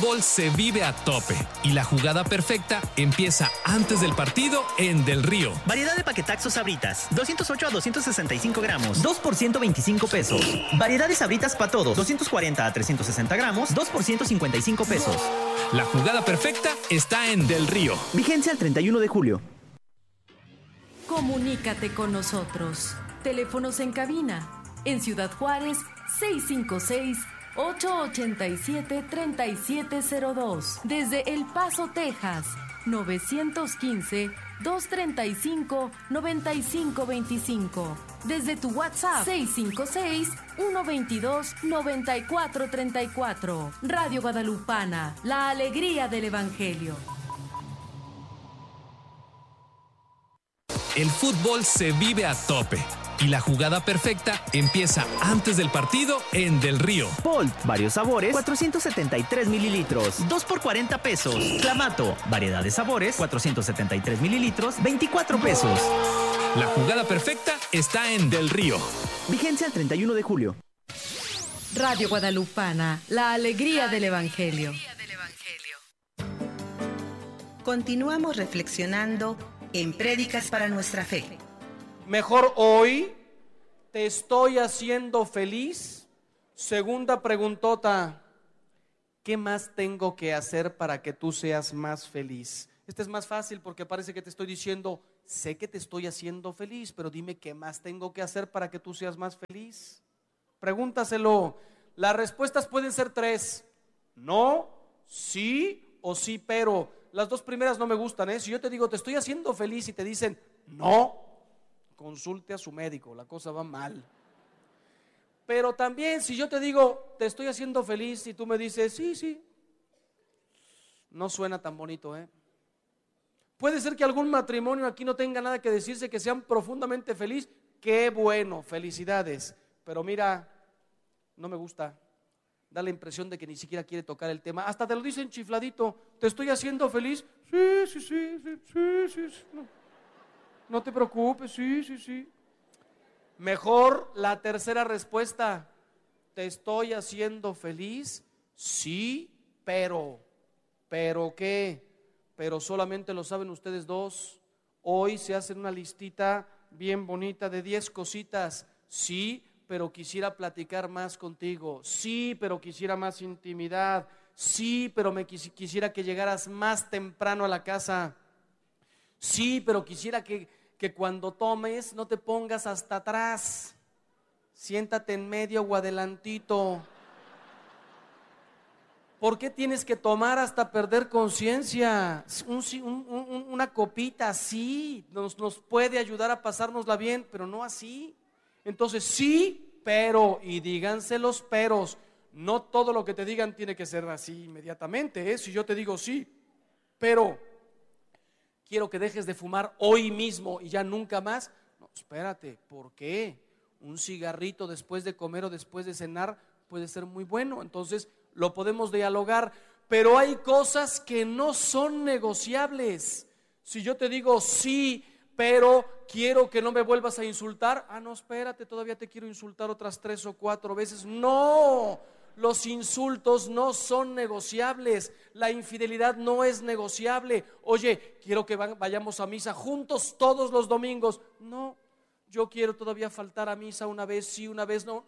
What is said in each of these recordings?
fútbol se vive a tope y la jugada perfecta empieza antes del partido en Del Río. Variedad de paquetaxos Sabritas, 208 a 265 gramos, 2 por 125 pesos. Variedad de Sabritas para todos, 240 a 360 gramos, 2 por 155 pesos. La jugada perfecta está en Del Río. Vigencia el 31 de julio. Comunícate con nosotros. Teléfonos en cabina. En Ciudad Juárez, 656-887-3702. Desde El Paso, Texas, 915-235-9525. Desde tu WhatsApp, 656-122-9434. Radio Guadalupana, la alegría del Evangelio. El fútbol se vive a tope y la jugada perfecta empieza antes del partido en Del Río. Bolt, varios sabores, 473 mililitros, 2 por 40 pesos. Clamato, variedad de sabores, 473 mililitros, 24 pesos. La jugada perfecta está en Del Río. Vigencia el 31 de julio. Radio Guadalupana, la alegría del Evangelio. Continuamos reflexionando en Prédicas para nuestra fe. Mejor hoy, ¿te estoy haciendo feliz? Segunda preguntota, ¿qué más tengo que hacer para que tú seas más feliz? Este es más fácil porque parece que te estoy diciendo, sé que te estoy haciendo feliz, pero dime qué más tengo que hacer para que tú seas más feliz. Pregúntaselo. Las respuestas pueden ser 3, no, sí o sí, pero. Las 2 primeras no me gustan, ¿eh? Si yo te digo, te estoy haciendo feliz y te dicen, no, consulte a su médico, la cosa va mal. Pero también si yo te digo, te estoy haciendo feliz y tú me dices, sí, no suena tan bonito, ¿eh? Puede ser que algún matrimonio aquí no tenga nada que decirse, que sean profundamente feliz, qué bueno, felicidades. Pero mira, no me gusta. Da la impresión de que ni siquiera quiere tocar el tema. Hasta te lo dicen chifladito. ¿Te estoy haciendo feliz? Sí. No te preocupes, sí. Mejor la tercera respuesta. ¿Te estoy haciendo feliz? Sí, pero. ¿Pero qué? Pero solamente lo saben ustedes 2. Hoy se hacen una listita bien bonita de 10 cositas. Sí, pero quisiera platicar más contigo. Sí, pero quisiera más intimidad. Sí, pero me quisiera que llegaras más temprano a la casa. Sí, pero quisiera que cuando tomes no te pongas hasta atrás. Siéntate en medio o adelantito. ¿Por qué tienes que tomar hasta perder conciencia? Una copita, sí, nos puede ayudar a pasárnosla bien, pero no así. Entonces sí, pero, y díganse los peros. No todo lo que te digan tiene que ser así inmediatamente, ¿eh? Si yo te digo sí, pero quiero que dejes de fumar hoy mismo y ya nunca más. No, espérate, ¿por qué? Un cigarrito después de comer o después de cenar puede ser muy bueno, entonces lo podemos dialogar, pero hay cosas que no son negociables. Si yo te digo sí, pero quiero que no me vuelvas a insultar. No, espérate, todavía te quiero insultar otras 3 o 4 veces. No, los insultos no son negociables. La infidelidad no es negociable. Oye, quiero que vayamos a misa juntos todos los domingos. No, yo quiero todavía faltar a misa una vez sí, una vez no.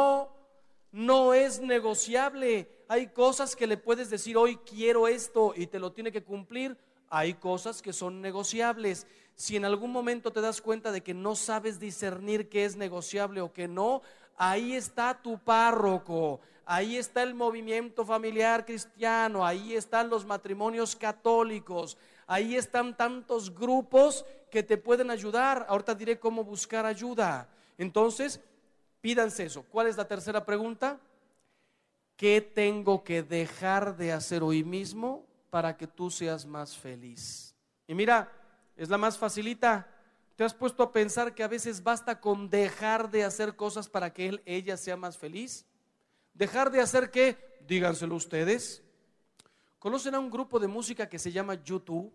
No es negociable. Hay cosas que le puedes decir, hoy quiero esto y te lo tiene que cumplir. Hay cosas que son negociables. Si en algún momento te das cuenta de que no sabes discernir qué es negociable o qué no, ahí está tu párroco, ahí está el movimiento familiar cristiano, ahí están los matrimonios católicos, ahí están tantos grupos que te pueden ayudar. Ahorita diré cómo buscar ayuda. Entonces, pídanse eso. ¿Cuál es la tercera pregunta? ¿Qué tengo que dejar de hacer hoy mismo para que tú seas más feliz? Y mira, es la más facilita. ¿Te has puesto a pensar que a veces basta con dejar de hacer cosas para que ella sea más feliz? ¿Dejar de hacer qué? Díganselo ustedes. ¿Conocen a un grupo de música que se llama U2?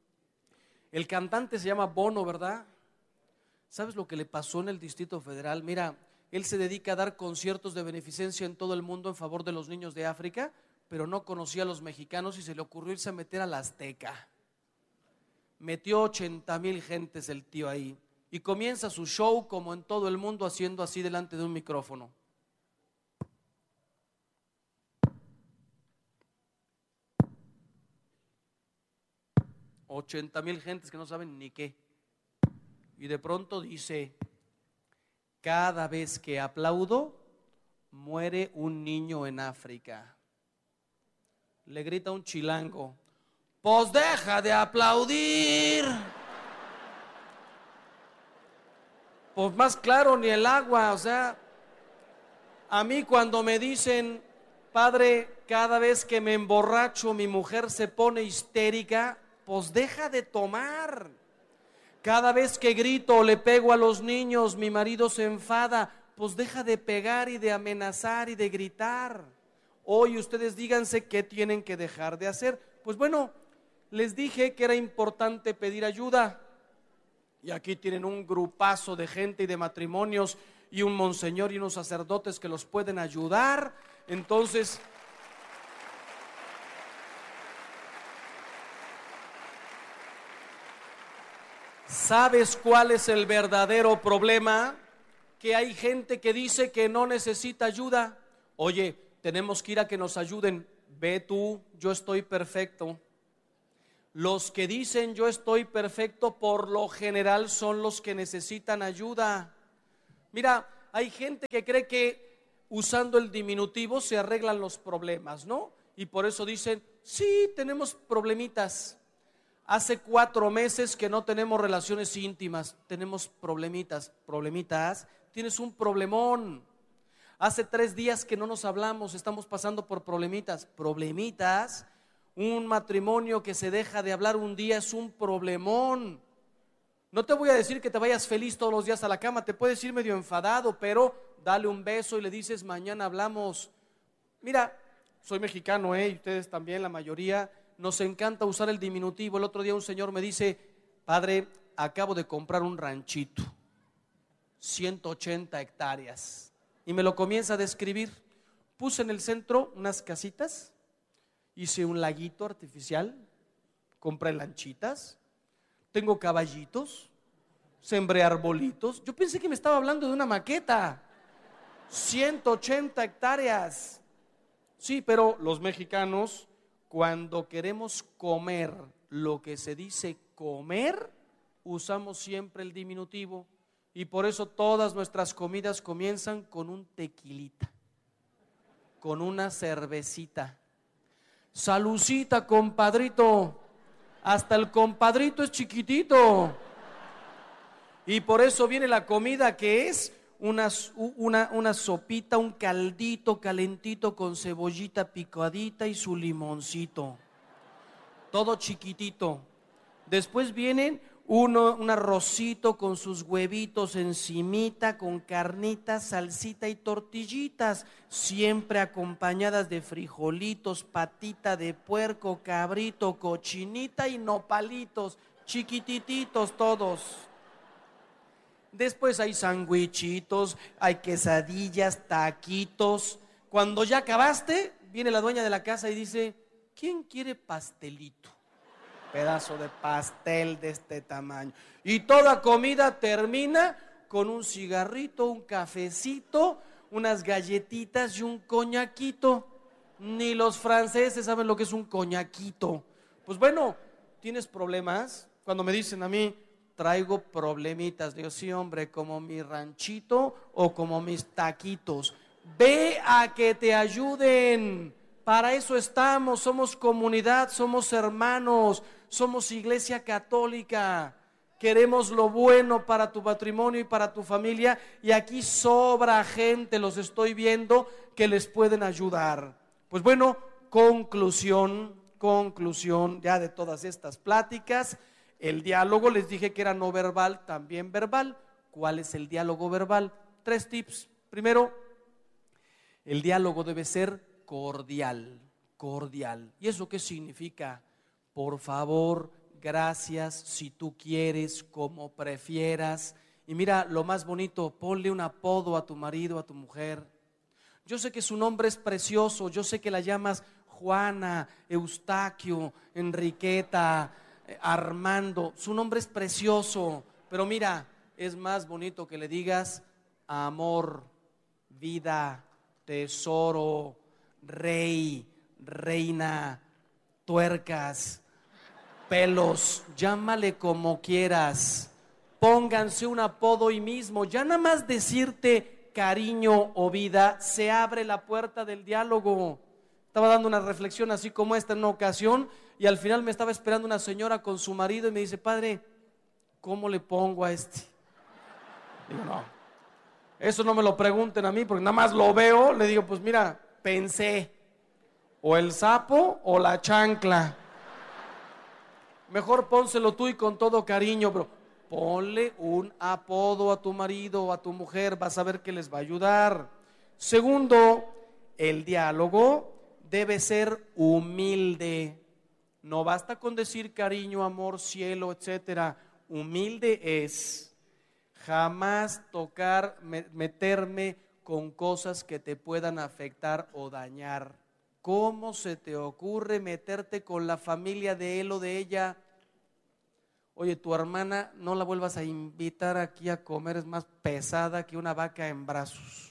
El cantante se llama Bono, ¿verdad? ¿Sabes lo que le pasó en el Distrito Federal? Mira, él se dedica a dar conciertos de beneficencia en todo el mundo en favor de los niños de África, pero no conocía a los mexicanos y se le ocurrió irse a meter a la Azteca. Metió 80,000 gentes el tío ahí y comienza su show como en todo el mundo, haciendo así delante de un micrófono. $80,000 gentes que no saben ni qué. Y de pronto dice: cada vez que aplaudo, muere un niño en África. Le grita un chilango: pues deja de aplaudir. Pues más claro ni el agua. O sea, a mí cuando me dicen: padre, cada vez que me emborracho mi mujer se pone histérica, pues deja de tomar. Cada vez que grito o le pego a los niños mi marido se enfada, pues deja de pegar y de amenazar y de gritar. Hoy ustedes díganse qué tienen que dejar de hacer. Pues bueno, les dije que era importante pedir ayuda. Y aquí tienen un grupazo de gente y de matrimonios y un monseñor y unos sacerdotes que los pueden ayudar. Entonces, ¿sabes cuál es el verdadero problema? Que hay gente que dice que no necesita ayuda. Oye, tenemos que ir a que nos ayuden. Ve tú, yo estoy perfecto. Los que dicen yo estoy perfecto por lo general son los que necesitan ayuda. Mira, hay gente que cree que usando el diminutivo se arreglan los problemas, ¿no? Y por eso dicen, sí, tenemos problemitas. Hace 4 meses que no tenemos relaciones íntimas, tenemos problemitas. ¿Problemitas? Tienes un problemón. Hace 3 días que no nos hablamos, estamos pasando por problemitas. ¿Problemitas? Un matrimonio que se deja de hablar un día es un problemón. No te voy a decir que te vayas feliz todos los días a la cama, te puedes ir medio enfadado, pero dale un beso y le dices: mañana hablamos. Mira, soy mexicano, y ustedes también, la mayoría. Nos encanta usar el diminutivo. El otro día un señor me dice: padre, acabo de comprar un ranchito, 180 hectáreas. Y me lo comienza a describir. Puse en el centro unas casitas, hice un laguito artificial, compré lanchitas, tengo caballitos, sembré arbolitos. Yo pensé que me estaba hablando de una maqueta. 180 hectáreas. Sí, pero los mexicanos, cuando queremos comer lo que se dice comer, usamos siempre el diminutivo. Y por eso todas nuestras comidas comienzan con un tequilita, con una cervecita. Salucita, compadrito. Hasta el compadrito es chiquitito. Y por eso viene la comida, que es una sopita, un caldito calentito con cebollita picadita y su limoncito. Todo chiquitito. Después vienen un arrocito con sus huevitos encimita, con carnitas, salsita y tortillitas, siempre acompañadas de frijolitos, patita de puerco, cabrito, cochinita y nopalitos, chiquitititos todos. Después hay sandwichitos, hay quesadillas, taquitos. Cuando ya acabaste, viene la dueña de la casa y dice: ¿quién quiere pastelito? Pedazo de pastel de este tamaño. Y toda comida termina con un cigarrito, un cafecito, unas galletitas y un coñaquito. Ni los franceses saben lo que es un coñaquito. Pues bueno, ¿tienes problemas? Cuando me dicen a mí: traigo problemitas, digo: sí, hombre, como mi ranchito o como mis taquitos. Ve a que te ayuden. Para eso estamos, somos comunidad, somos hermanos, somos iglesia católica. Queremos lo bueno para tu matrimonio y para tu familia, y aquí sobra gente, los estoy viendo, que les pueden ayudar. Pues bueno, conclusión ya de todas estas pláticas. El diálogo, les dije que era no verbal, también verbal. ¿Cuál es el diálogo verbal? 3 tips. Primero, el diálogo debe ser cordial. ¿Y eso qué significa? Por favor, gracias, si tú quieres, como prefieras. Y mira, lo más bonito, ponle un apodo a tu marido, a tu mujer. Yo sé que su nombre es precioso, yo sé que la llamas Juana, Eustaquio, Enriqueta, Armando. Su nombre es precioso, pero mira, es más bonito que le digas amor, vida, tesoro, rey, reina, tuercas, pelos, llámale como quieras. Pónganse un apodo hoy mismo. Ya nada más decirte cariño o vida, se abre la puerta del diálogo. Estaba dando una reflexión así como esta en una ocasión y al final me estaba esperando una señora con su marido y me dice, padre, ¿cómo le pongo a este? Digo, no, eso no me lo pregunten a mí porque nada más lo veo. Le digo, pues mira, pensé, o el sapo o la chancla. Mejor pónselo tú y con todo cariño, bro. Ponle un apodo a tu marido o a tu mujer, vas a ver que les va a ayudar. Segundo, el diálogo debe ser humilde. No basta con decir cariño, amor, cielo, etcétera. Humilde es jamás tocar, meterme con cosas que te puedan afectar o dañar. ¿Cómo se te ocurre meterte con la familia de él o de ella? Oye, tu hermana no la vuelvas a invitar aquí a comer, es más pesada que una vaca en brazos.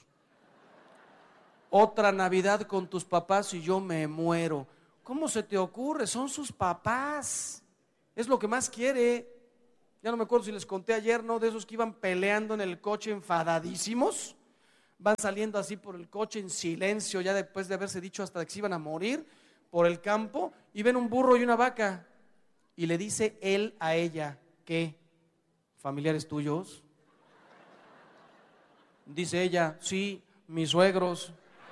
Otra Navidad con tus papás y yo me muero. ¿Cómo se te ocurre? Son sus papás. Es lo que más quiere. Ya no me acuerdo si les conté ayer, ¿no? De esos que iban peleando en el coche enfadadísimos. Van saliendo así por el coche en silencio, ya después de haberse dicho hasta que se iban a morir por el campo, y ven un burro y una vaca. Y le dice él a ella, ¿qué? ¿Familiares tuyos? Dice ella, sí, mis suegros.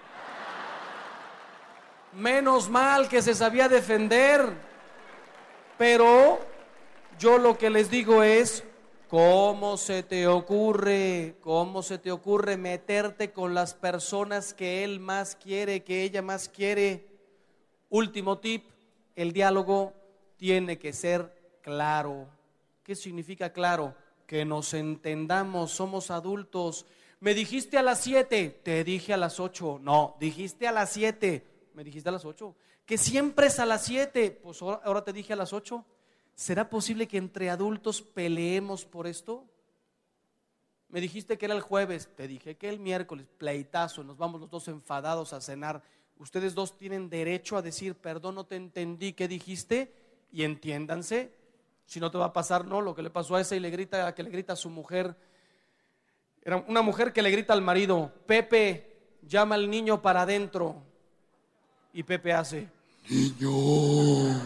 Menos mal que se sabía defender. Pero yo lo que les digo es, ¿cómo se te ocurre meterte con las personas que él más quiere, que ella más quiere? Último tip, el diálogo tiene que ser claro. ¿Qué significa claro? Que nos entendamos, somos adultos. Me dijiste a las 7, te dije a las 8. No, dijiste a las 7, me dijiste a las 8. Que siempre es a las 7, pues ahora te dije a las 8. ¿Será posible que entre adultos peleemos por esto? Me dijiste que era el jueves, te dije que el miércoles, pleitazo, nos vamos los dos enfadados a cenar. Ustedes dos tienen derecho a decir, perdón, no te entendí, ¿qué dijiste? Y entiéndanse, si no te va a pasar, ¿no? Lo que le pasó a esa y le grita a su mujer. Era una mujer que le grita al marido, Pepe, llama al niño para adentro. Y Pepe hace, niño.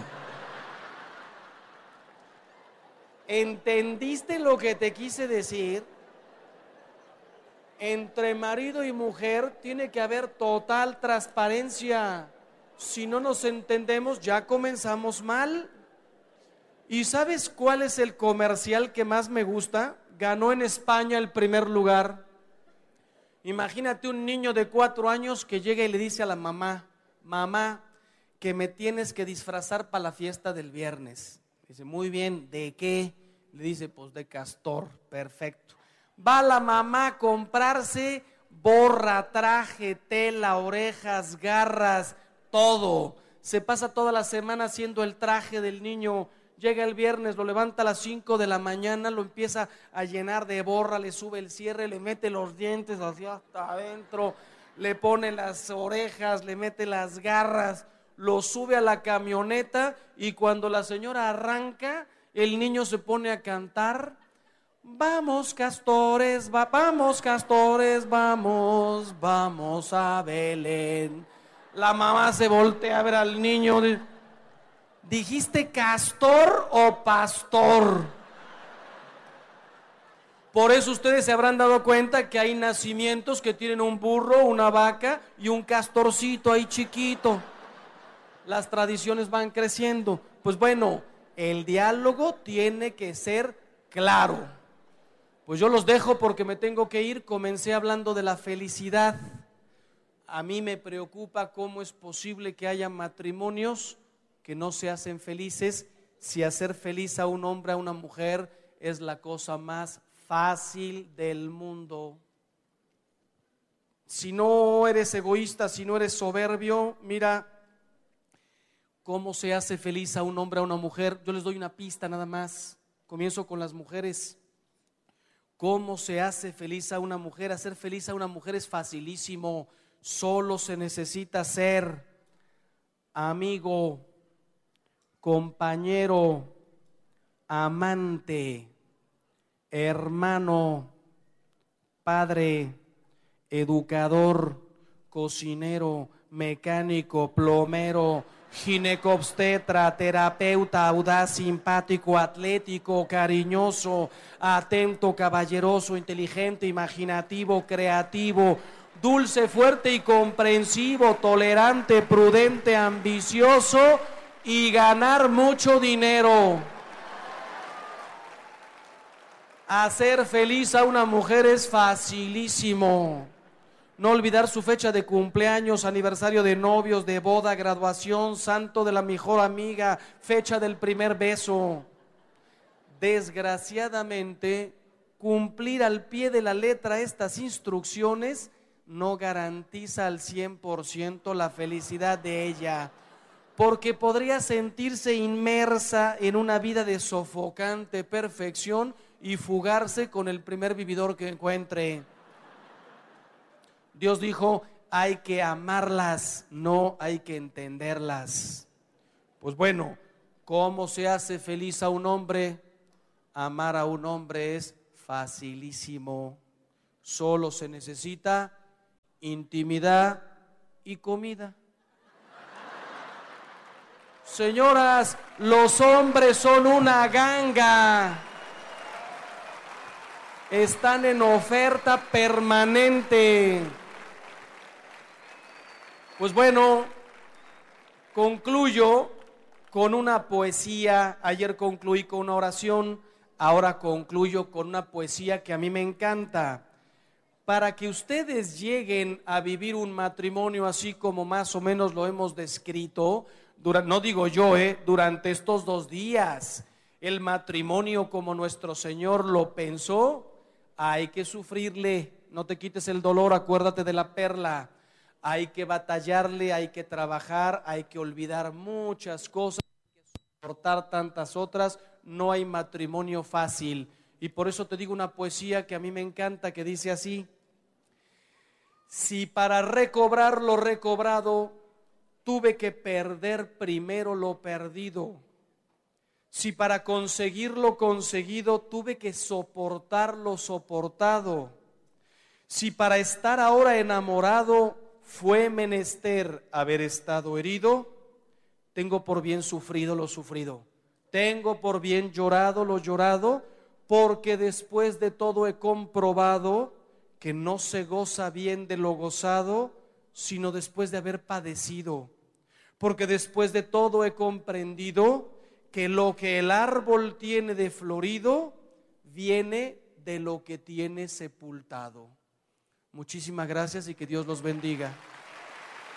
¿Entendiste lo que te quise decir? Entre marido y mujer tiene que haber total transparencia. Si no nos entendemos, ya comenzamos mal. ¿Y sabes cuál es el comercial que más me gusta? Ganó en España el primer lugar. Imagínate un niño de 4 años que llega y le dice a la mamá, mamá, que me tienes que disfrazar para la fiesta del viernes. Dice, muy bien, ¿de qué? Le dice, pues de castor, perfecto. Va la mamá a comprarse borra, traje, tela, orejas, garras, todo. Se pasa toda la semana haciendo el traje del niño. Llega el viernes, lo levanta a las 5 de la mañana, lo empieza a llenar de borra, le sube el cierre, le mete los dientes hacia hasta adentro, le pone las orejas, le mete las garras, lo sube a la camioneta y cuando la señora arranca, el niño se pone a cantar, vamos castores, vamos castores, vamos, vamos a Belén. La mamá se voltea a ver al niño, ¿dijiste castor o pastor? Por eso ustedes se habrán dado cuenta que hay nacimientos que tienen un burro, una vaca y un castorcito ahí chiquito. Las tradiciones van creciendo. Pues bueno, el diálogo tiene que ser claro. Pues yo los dejo porque me tengo que ir. Comencé hablando de la felicidad. A mí me preocupa cómo es posible que haya matrimonios que no se hacen felices, si hacer feliz a un hombre, a una mujer, es la cosa más fácil del mundo. Si no eres egoísta, si no eres soberbio, mira, ¿Cómo se hace feliz a un hombre, a una mujer? Yo les doy una pista nada más. Comienzo con las mujeres. ¿Cómo se hace feliz a una mujer? Hacer feliz a una mujer es facilísimo. Solo se necesita ser amigo, compañero, amante, hermano, padre, educador, cocinero, mecánico, plomero, ginecobstetra, terapeuta, audaz, simpático, atlético, cariñoso, atento, caballeroso, inteligente, imaginativo, creativo, dulce, fuerte y comprensivo, tolerante, prudente, ambicioso y ganar mucho dinero. Hacer feliz a una mujer es facilísimo. No olvidar su fecha de cumpleaños, aniversario de novios, de boda, graduación, santo de la mejor amiga, fecha del primer beso. Desgraciadamente, cumplir al pie de la letra estas instrucciones no garantiza al 100% la felicidad de ella, porque podría sentirse inmersa en una vida de sofocante perfección y fugarse con el primer vividor que encuentre. Dios dijo, hay que amarlas, no hay que entenderlas. Pues bueno, ¿cómo se hace feliz a un hombre? Amar a un hombre es facilísimo. Solo se necesita intimidad y comida. Señoras, los hombres son una ganga. Están en oferta permanente. Pues bueno, concluyo con una poesía. Ayer concluí con una oración, ahora concluyo con una poesía que a mí me encanta. Para que ustedes lleguen a vivir un matrimonio así como más o menos lo hemos descrito, no digo yo, durante estos 2 días, el matrimonio como nuestro Señor lo pensó, hay que sufrirle, no te quites el dolor, acuérdate de la perla. Hay que batallarle, hay que trabajar, hay que olvidar muchas cosas, hay que soportar tantas otras. No hay matrimonio fácil. Y por eso te digo una poesía que a mí me encanta, que dice así: si para recobrar lo recobrado tuve que perder primero lo perdido, si para conseguir lo conseguido tuve que soportar lo soportado, si para estar ahora enamorado fue menester haber estado herido, tengo por bien sufrido lo sufrido, tengo por bien llorado lo llorado, porque después de todo he comprobado que no se goza bien de lo gozado, sino después de haber padecido, porque después de todo he comprendido que lo que el árbol tiene de florido viene de lo que tiene sepultado. Muchísimas gracias y que Dios los bendiga.